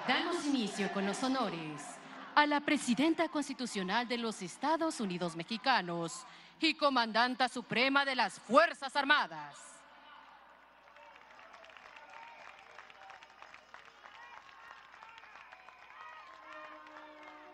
Damos inicio con los honores a la Presidenta Constitucional de los Estados Unidos Mexicanos y Comandanta Suprema de las Fuerzas Armadas.